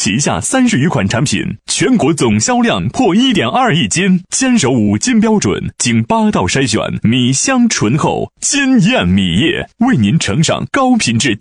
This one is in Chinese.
旗下30余款产品，全国总销量破1.2亿斤，坚守5金标准，经8道筛选，米香醇厚，鲜艳米业，为您呈上高品质